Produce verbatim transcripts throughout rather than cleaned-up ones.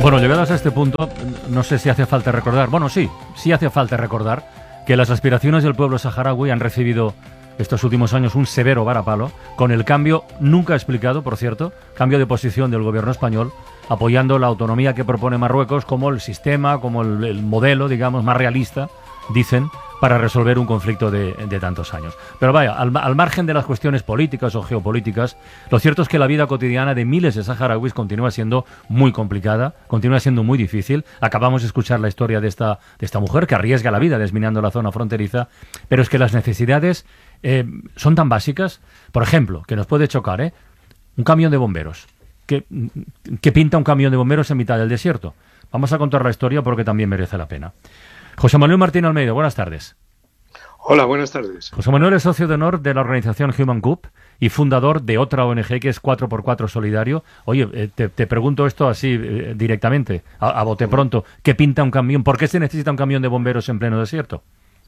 Bueno, llegados a este punto, no sé si hace falta recordar, bueno, sí, sí hace falta recordar que las aspiraciones del pueblo saharaui han recibido estos últimos años un severo varapalo, con el cambio, nunca explicado, por cierto, cambio de posición del gobierno español, apoyando la autonomía que propone Marruecos como el sistema, como el, el modelo, digamos, más realista, dicen, para resolver un conflicto de, de tantos años. Pero vaya, al, al margen de las cuestiones políticas o geopolíticas, lo cierto es que la vida cotidiana de miles de saharauis continúa siendo muy complicada, continúa siendo muy difícil. Acabamos de escuchar la historia de esta, de esta mujer que arriesga la vida desminando la zona fronteriza, pero es que las necesidades eh, son tan básicas. Por ejemplo, que nos puede chocar, ¿eh? Un camión de bomberos. ¿Qué, ¿Qué pinta un camión de bomberos en mitad del desierto? Vamos a contar la historia porque también merece la pena. José Manuel Martín Almeida, buenas tardes. Hola, buenas tardes. José Manuel es socio de honor de la organización Human Cup y fundador de otra O N G que es cuatro por cuatro Solidario. Oye, eh, te, te pregunto esto así eh, directamente, a, a bote pronto. ¿Qué pinta un camión? ¿Por qué se necesita un camión de bomberos en pleno desierto?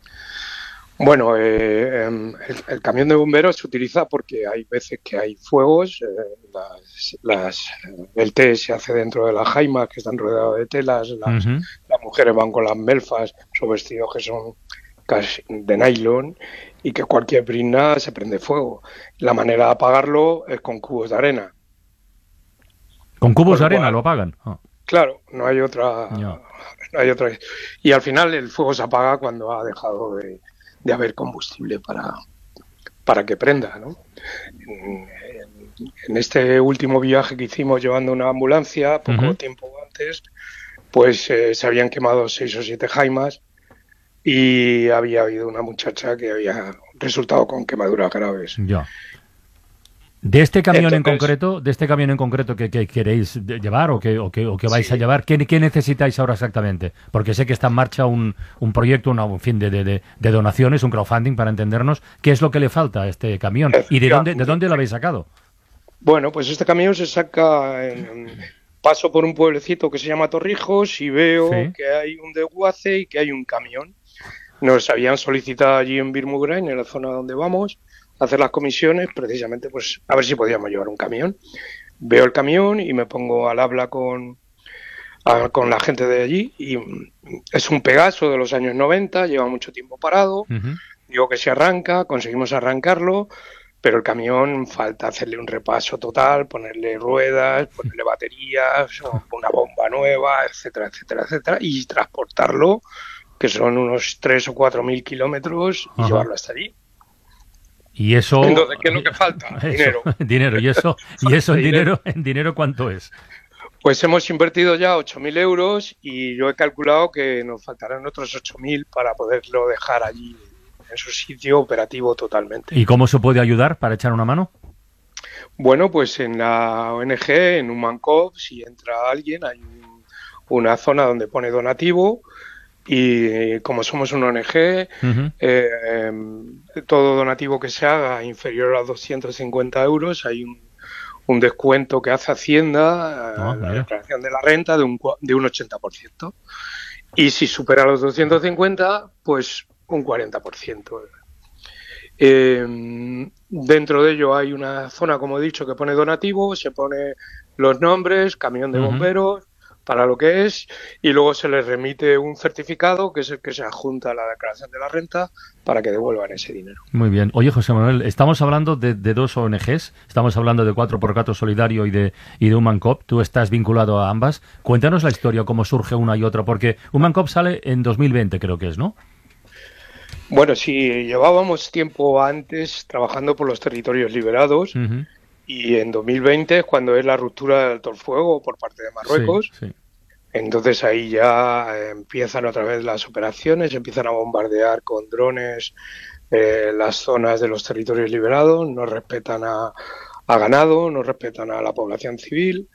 Bueno, eh, el, el camión de bomberos se utiliza porque hay veces que hay fuegos, eh, las, las, el té se hace dentro de las jaimas que están rodeadas de telas, las, uh-huh. las mujeres van con las melfas, esos vestidos que son casi de nylon y que cualquier brizna se prende fuego. La manera de apagarlo es con cubos de arena. ¿Con cubos de arena cual, lo apagan? Oh. Claro, no hay otra, no. no hay otra. Y al final el fuego se apaga cuando ha dejado de de haber combustible para, para que prenda, ¿no? En, en este último viaje que hicimos llevando una ambulancia, poco uh-huh. tiempo antes, pues eh, se habían quemado seis o siete jaimas y había habido una muchacha que había resultado con quemaduras graves. Ya. De este camión Entonces, en concreto, de este camión en concreto que, que queréis llevar o que, o que, o que vais sí. a llevar, ¿qué, ¿qué necesitáis ahora exactamente? Porque sé que está en marcha un, un proyecto, una, un fin de, de, de donaciones, un crowdfunding para entendernos. ¿Qué es lo que le falta a este camión? ¿Y de dónde, de dónde lo habéis sacado? Bueno, pues este camión se saca, en, paso por un pueblecito que se llama Torrijos y veo sí. que hay un desguace y que hay un camión. Nos habían solicitado allí en Birmugrain, en la zona donde vamos, hacer las comisiones, precisamente pues a ver si podíamos llevar un camión. Veo el camión y me pongo al habla con, a, con la gente de allí y es un Pegaso de los años noventa, lleva mucho tiempo parado, uh-huh. digo que se arranca, conseguimos arrancarlo, pero el camión falta hacerle un repaso total, ponerle ruedas, ponerle baterías, una bomba nueva, etcétera, etcétera, etcétera, y transportarlo, que son unos tres o cuatro mil kilómetros, y uh-huh. llevarlo hasta allí. Y eso. Entonces, ¿qué es lo que falta? Eso, dinero. Dinero. ¿Y eso, y eso en dinero, en dinero cuánto es? Pues hemos invertido ya ocho mil euros y yo he calculado que nos faltarán otros ocho mil para poderlo dejar allí en su sitio operativo totalmente. ¿Y cómo se puede ayudar para echar una mano? Bueno, pues en la O N G, en Human Cup, si entra alguien, hay un, una zona donde pone donativo. Y como somos una O N G, uh-huh. eh, eh, todo donativo que se haga inferior a doscientos cincuenta euros, hay un, un descuento que hace Hacienda, oh, la declaración de la renta, de un, de un ochenta por ciento. Y si supera los doscientos cincuenta, pues un cuarenta por ciento. Eh, dentro de ello hay una zona, como he dicho, que pone donativo, se pone los nombres, camión de bomberos, uh-huh. para lo que es, y luego se les remite un certificado que es el que se adjunta a la declaración de la renta para que devuelvan ese dinero. Muy bien. Oye, José Manuel, estamos hablando de, de dos O N Ges, estamos hablando de cuatro por cuatro Solidario y de, y de Human Cup. Tú estás vinculado a ambas. Cuéntanos la historia, cómo surge una y otra, porque Human Cup sale en dos mil veinte, creo que es, ¿no? Bueno, sí, llevábamos tiempo antes trabajando por los territorios liberados, uh-huh. y en dos mil veinte es cuando es la ruptura del alto el fuego por parte de Marruecos. Sí, sí. Entonces ahí ya empiezan otra vez las operaciones, empiezan a bombardear con drones eh, las zonas de los territorios liberados, no respetan a, a ganado, no respetan a la población civil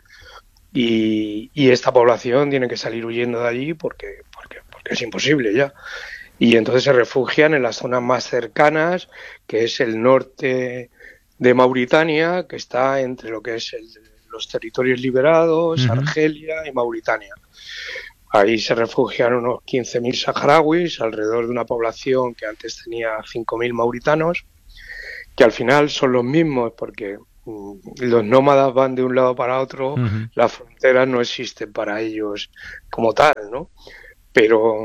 y, y esta población tiene que salir huyendo de allí porque, porque, porque es imposible ya. Y entonces se refugian en las zonas más cercanas, que es el norte de Mauritania, que está entre lo que es el, los territorios liberados, uh-huh. Argelia y Mauritania. Ahí se refugian unos quince mil saharauis, alrededor de una población que antes tenía cinco mil mauritanos, que al final son los mismos porque los nómadas van de un lado para otro, uh-huh. Las fronteras no existen para ellos como tal, ¿no? Pero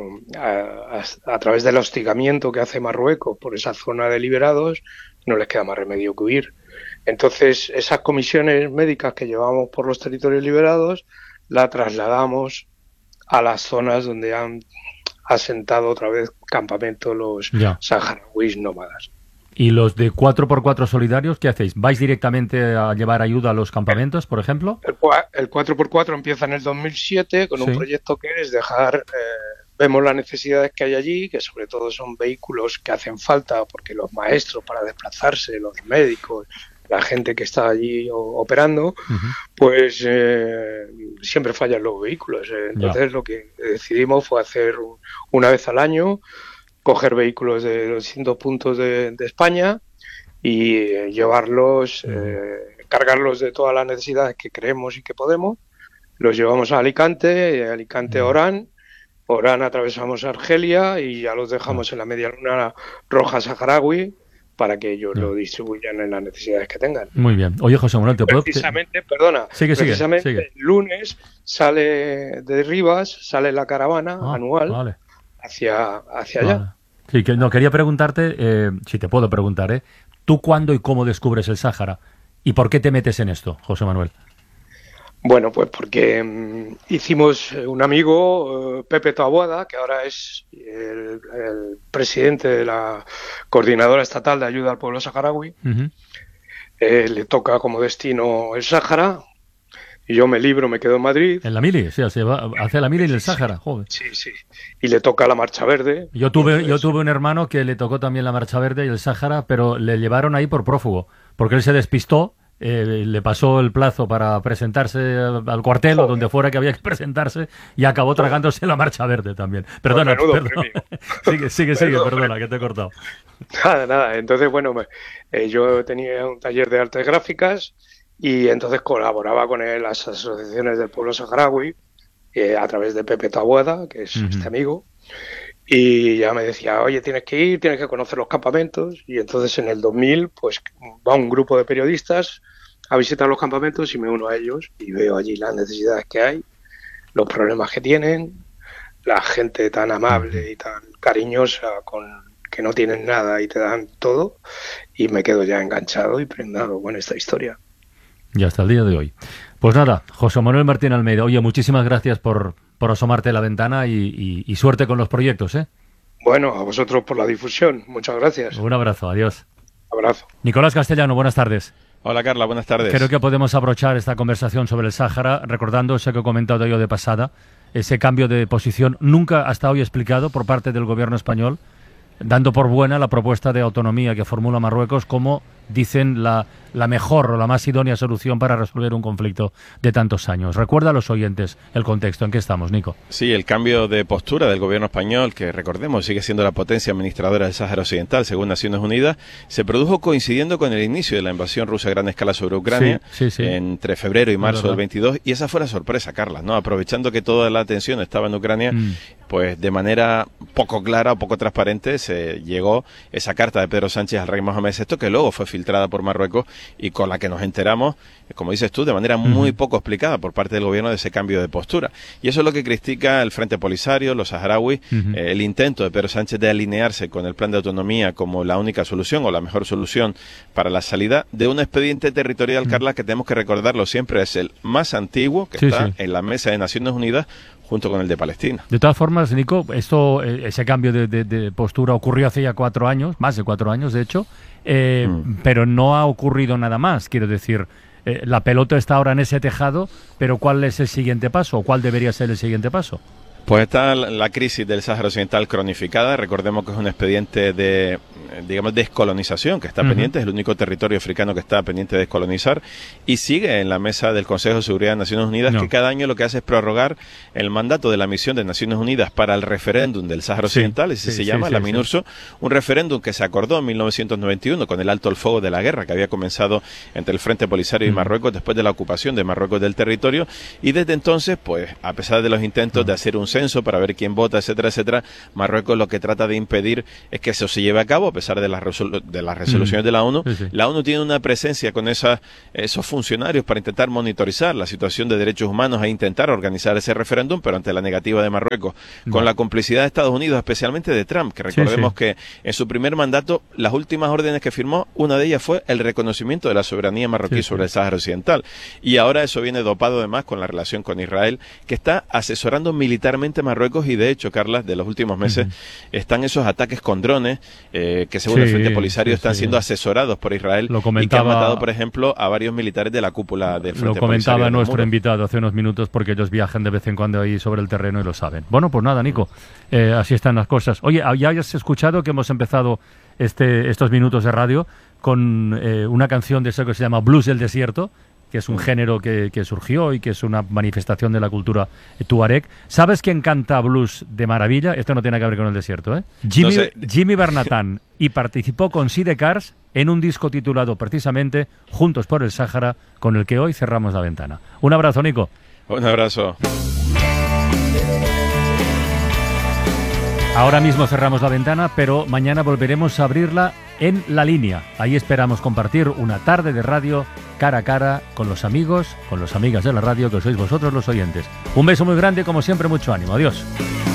a, a, a través del hostigamiento que hace Marruecos por esa zona de liberados, no les queda más remedio que huir. Entonces, esas comisiones médicas que llevamos por los territorios liberados, la trasladamos a las zonas donde han asentado otra vez campamentos los ya. saharauis nómadas. ¿Y los de cuatro por cuatro solidarios qué hacéis? ¿Vais directamente a llevar ayuda a los campamentos, por ejemplo? El, el cuatro por cuatro empieza en el dos mil siete con sí. un proyecto que es dejar... Eh, vemos las necesidades que hay allí, que sobre todo son vehículos que hacen falta porque los maestros para desplazarse, los médicos, la gente que está allí operando, uh-huh. pues eh, siempre fallan los vehículos. Entonces ya. lo que decidimos fue hacer un, una vez al año, coger vehículos de los distintos puntos de, de España y eh, llevarlos, uh-huh. eh, cargarlos de todas las necesidades que creemos y que podemos. Los llevamos a Alicante, de Alicante a uh-huh. Orán, Orán atravesamos Argelia y ya los dejamos uh-huh. en la media luna roja saharaui, para que ellos yeah. lo distribuyan en las necesidades que tengan. Muy bien. Oye, José Manuel, ¿te puedo...? Precisamente, perdona, sigue, precisamente sigue, sigue. el lunes sale de Rivas, sale la caravana ah, anual vale. hacia, hacia vale. allá. Sí, que no, quería preguntarte, eh, si te puedo preguntar, ¿eh? ¿Tú cuándo y cómo descubres el Sáhara? ¿Y por qué te metes en esto, José Manuel? Bueno, pues porque um, hicimos un amigo, uh, Pepe Taboada, que ahora es el, el presidente de la Coordinadora Estatal de Ayuda al Pueblo Saharaui. Uh-huh. Eh, le toca como destino el Sáhara y yo me libro, me quedo en Madrid. En la mili, sí, se va hacia la mili y el Sáhara, joder. Sí, sí. Y le toca la Marcha Verde. Yo tuve, entonces... yo tuve un hermano que le tocó también la Marcha Verde y el Sáhara, pero le llevaron ahí por prófugo, porque él se despistó. Eh, le pasó el plazo para presentarse al cuartel Joder. o donde fuera que había que presentarse y acabó tragándose la Marcha Verde también. Perdona, no, perdona. sigue, sigue, sigue, perdona, perdona, que te he cortado. Nada, nada. Entonces, bueno, eh, yo tenía un taller de artes gráficas y entonces colaboraba con él, las asociaciones del pueblo saharaui eh, a través de Pepe Taboada, que es uh-huh. este amigo. Y ya me decía, oye, tienes que ir, tienes que conocer los campamentos. Y entonces en el dos mil, pues va un grupo de periodistas a visitar los campamentos y me uno a ellos y veo allí las necesidades que hay, los problemas que tienen, la gente tan amable y tan cariñosa con que no tienen nada y te dan todo, y me quedo ya enganchado y prendado con esta historia. Y hasta el día de hoy. Pues nada, José Manuel Martín Almeida, oye, muchísimas gracias por, por asomarte a la ventana y, y, y suerte con los proyectos, ¿eh? Bueno, a vosotros por la difusión. Muchas gracias. Un abrazo, adiós. Abrazo. Nicolás Castellano, buenas tardes. Hola Carla, buenas tardes. Creo que podemos abrochar esta conversación sobre el Sáhara recordando eso que he comentado yo de pasada, ese cambio de posición nunca hasta hoy explicado por parte del gobierno español, dando por buena la propuesta de autonomía que formula Marruecos como, dicen, la, la mejor o la más idónea solución para resolver un conflicto de tantos años. Recuerda a los oyentes el contexto en que estamos, Nico. Sí, el cambio de postura del gobierno español, que recordemos sigue siendo la potencia administradora del Sáhara Occidental, según Naciones Unidas, se produjo coincidiendo con el inicio de la invasión rusa a gran escala sobre Ucrania, sí, sí, sí. entre febrero y marzo del veintidós, y esa fue la sorpresa, Carla, ¿no? Aprovechando que toda la atención estaba en Ucrania, mm. pues de manera poco clara o poco transparente se llegó esa carta de Pedro Sánchez al rey Mohamed sexto, que luego fue filtrada por Marruecos y con la que nos enteramos, como dices tú, de manera muy uh-huh. poco explicada por parte del gobierno de ese cambio de postura. Y eso es lo que critica el Frente Polisario, los saharauis, uh-huh. eh, el intento de Pedro Sánchez de alinearse con el plan de autonomía como la única solución o la mejor solución para la salida de un expediente territorial, uh-huh. Carla, que tenemos que recordarlo siempre, es el más antiguo que sí, está sí. en la mesa de Naciones Unidas junto con el de Palestina. De todas formas, Nico, esto, ese cambio de, de, de postura ocurrió hace ya cuatro años, más de cuatro años, de hecho, eh, mm. pero no ha ocurrido nada más. Quiero decir, eh, la pelota está ahora en ese tejado, pero ¿cuál es el siguiente paso? ¿O cuál debería ser el siguiente paso? Pues está la crisis del Sáhara Occidental cronificada. Recordemos que es un expediente de, digamos, descolonización que está uh-huh. pendiente. Es el único territorio africano que está pendiente de descolonizar. Y sigue en la mesa del Consejo de Seguridad de Naciones Unidas, no. que cada año lo que hace es prorrogar el mandato de la misión de Naciones Unidas para el referéndum del Sáhara Occidental, sí, ese sí, se sí, llama, sí, la MINURSO. Sí. Un referéndum que se acordó en mil novecientos noventa y uno con el alto el fuego de la guerra que había comenzado entre el Frente Polisario uh-huh. y Marruecos después de la ocupación de Marruecos del territorio. Y desde entonces, pues, a pesar de los intentos uh-huh. de hacer un consenso para ver quién vota, etcétera, etcétera. Marruecos lo que trata de impedir es que eso se lleve a cabo, a pesar de las, resolu de las resoluciones mm. de la ONU. Sí, sí. La ONU tiene una presencia con esa, esos funcionarios para intentar monitorizar la situación de derechos humanos e intentar organizar ese referéndum, pero ante la negativa de Marruecos, con no. la complicidad de Estados Unidos, especialmente de Trump, que recordemos sí, sí. que en su primer mandato, las últimas órdenes que firmó, una de ellas fue el reconocimiento de la soberanía marroquí sí, sobre sí. el Sáhara Occidental. Y ahora eso viene dopado además con la relación con Israel, que está asesorando militarmente a Marruecos, y de hecho, Carlas, de los últimos meses uh-huh. están esos ataques con drones eh, que según sí, el Frente Polisario sí, están sí. siendo asesorados por Israel lo comentaba, y que han matado, por ejemplo, a varios militares de la cúpula del Frente Polisario. Lo comentaba Polisario nuestro invitado hace unos minutos, porque ellos viajan de vez en cuando ahí sobre el terreno y lo saben. Bueno, pues nada, Nico, eh, así están las cosas. Oye, ya hayas escuchado que hemos empezado este, estos minutos de radio con eh, una canción de eso que se llama Blues del Desierto, que es un género que, que surgió y que es una manifestación de la cultura tuareg. ¿Sabes quién canta blues de maravilla? Esto no tiene que ver con el desierto, ¿eh? Jimmy, no sé. Jimmy Bernatán, y participó con Sidecars en un disco titulado precisamente Juntos por el Sáhara, con el que hoy cerramos la ventana. Un abrazo, Nico. Un abrazo. Ahora mismo cerramos la ventana, pero mañana volveremos a abrirla en La Línea. Ahí esperamos compartir una tarde de radio cara a cara con los amigos, con las amigas de la radio, que sois vosotros los oyentes. Un beso muy grande, como siempre, mucho ánimo. Adiós.